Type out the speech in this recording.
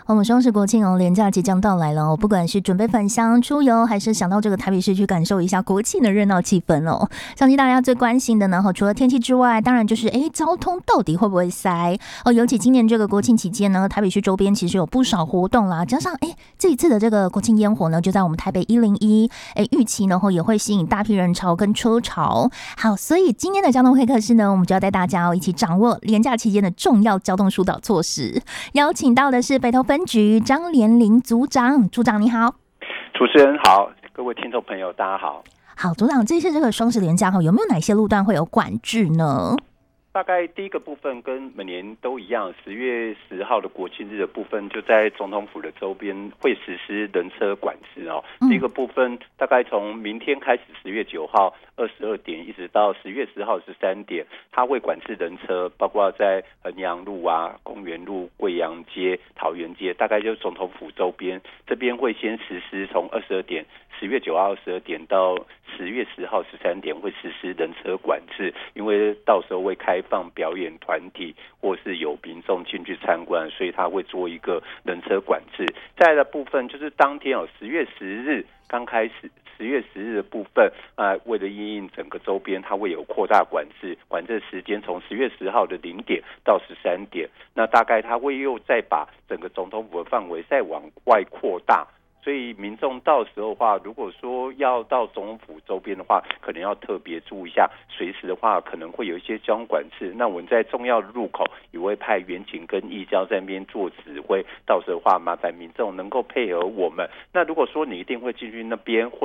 我们双十国庆连假即将到来了不管是准备返乡出游，还是想到这个台北市去感受一下国庆的热闹气氛相信大家最关心的呢，除了天气之外，当然就是交通到底会不会塞尤其今年这个国庆期间呢，台北市周边其实有不少活动啦，加上这一次的这个国庆烟火呢，就在我们台北101预期呢也会吸引大批人潮跟车潮。好，所以今天的交通会客室呢，我们就要带大家一起掌握连假期间的重要交通疏导措施。邀请到的是北投分局张连林组长，组长你好。 主持人好，各位听众朋友大家好。 好，组长，这次这个双十连假有没有哪些路段会有管制呢？ 大概第一个部分跟每年都一样，10月10号的国庆日的部分，就在总统府的周边会实施人车管制第一个部分大概从明天开始，10月9号22点一直到10月10号13点，它会管制人车，包括在衡阳路啊、公园路、贵阳街、桃园街，大概就是总统府周边，这边会先实施从22点。10月9号22点到10月10号13点会实施人车管制，因为到时候会开放表演团体或是有民众进去参观，所以他会做一个人车管制。再来的部分就是当天10月10日刚开始，10月10日的部分为了因应整个周边，它会有扩大管制，管制时间从10月10号的0点到13点，那大概它会又再把整个总统府的范围再往外扩大。所以民众到时候的话，如果说要到总统府周边的话，可能要特别注意一下，随时的话可能会有一些交通管制。那我们在重要的路口也会派员警跟义交在那边做指挥，到时候的话麻烦民众能够配合我们。那如果说你一定会进去那边，或